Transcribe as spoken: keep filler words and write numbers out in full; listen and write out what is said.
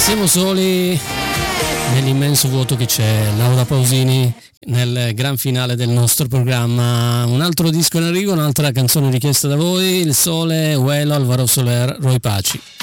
Siamo soli nell'immenso vuoto che c'è. Laura Pausini nel gran finale del nostro programma. Un altro disco in arrivo, un'altra canzone richiesta da voi: Il Sole, Uelo, Alvaro Soler, Roy Paci.